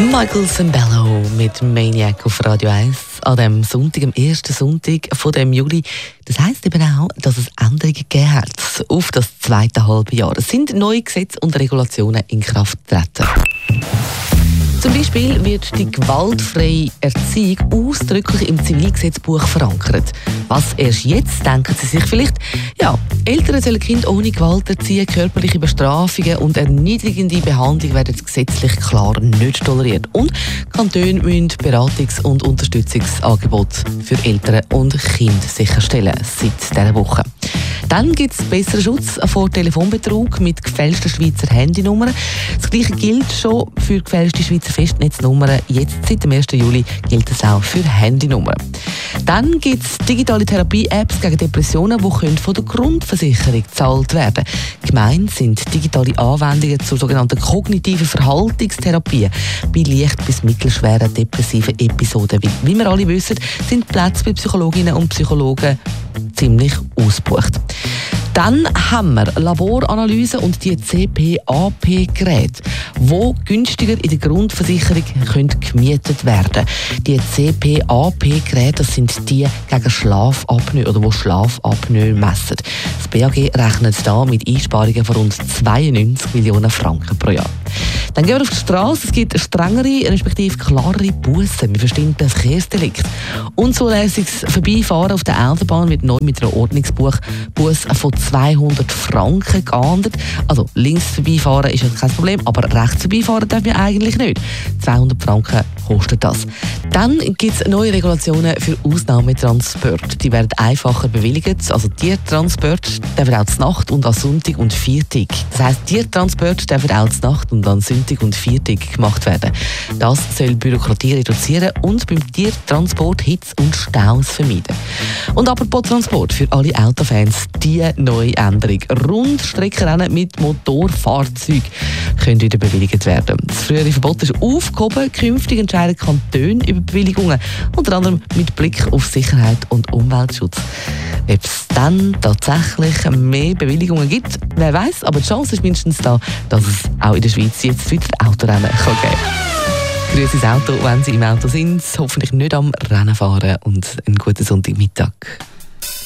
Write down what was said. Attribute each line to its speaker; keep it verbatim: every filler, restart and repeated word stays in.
Speaker 1: Michael Sembello mit Maniac auf Radio eins an dem Sonntag, am ersten Sonntag von dem Juli. Das heisst eben auch, dass es Änderungen gegeben hat auf das zweite halbe Jahr. Es sind neue Gesetze und Regulationen in Kraft getreten. Zum Beispiel wird die gewaltfreie Erziehung ausdrücklich im Zivilgesetzbuch verankert. Was erst jetzt, denken Sie sich vielleicht, ja, Eltern sollen Kinder ohne Gewalt erziehen, körperliche Bestrafungen und erniedrigende Behandlung werden gesetzlich klar nicht toleriert. Und Kantone müssen Beratungs- und Unterstützungsangebote für Eltern und Kinder sicherstellen, seit dieser Woche. Dann gibt es besseren Schutz vor Telefonbetrug mit gefälschten Schweizer Handynummern. Das Gleiche gilt schon für gefälschte Schweizer Festnetznummern. Jetzt, seit dem ersten Juli, gilt es auch für Handynummern. Dann gibt es digitale Therapie-Apps gegen Depressionen, die von der Grundversicherung gezahlt werden können. Gemeint sind digitale Anwendungen zur sogenannten kognitiven Verhaltungstherapie bei leicht bis mittelschweren depressiven Episoden. Wie wir alle wissen, sind die Plätze bei Psychologinnen und Psychologen ziemlich ausgebucht. Dann haben wir Laboranalysen und die C P A P-Geräte, die günstiger in der Grundversicherung können gemietet werden. Die C P A P-Geräte, das sind die gegen Schlafapnoe oder die Schlafapnoe messen. Das B A G rechnet da mit Einsparungen von rund zweiundneunzig Millionen Franken pro Jahr. Dann gehen wir auf die Straße. Es gibt strengere, respektive klarere Bussen. Wir verstehen das Verkehrsdelikt. Unzulässiges Vorbeifahren auf der Autobahn wird neu mit einer Ordnungsbuch Buß von zweihundert Franken geahndet. Also links vorbeifahren ist ja kein Problem, aber rechts vorbeifahren darf man eigentlich nicht. zweihundert Franken kostet das. Dann gibt es neue Regulationen für Ausnahmetransporte. Die werden einfacher bewilligt. Also Tiertransporte dürfen auch zur Nacht und an Sonntag und Viertag. Das heisst, Tiertransporte dürfen auch zur Nacht und an Sonntag und Viertag gemacht werden. Das soll Bürokratie reduzieren und beim Tiertransport Hitze und Staus vermeiden. Und apropos Transport, für alle Autofans die neue Änderung. Rundstreckenrennen mit Motorfahrzeugen können wieder bewilligt werden. Das frühere Verbot ist aufgehoben. Künftig entscheiden Kantone über Bewilligungen, unter anderem mit Blick auf Sicherheit und Umweltschutz. Ob es dann tatsächlich mehr Bewilligungen gibt, wer weiß, aber die Chance ist mindestens da, dass es auch in der Schweiz jetzt wieder Autorennen kann geben kann. Grüße ins Auto, wenn Sie im Auto sind, hoffentlich nicht am Rennen fahren und einen guten Sonntagmittag.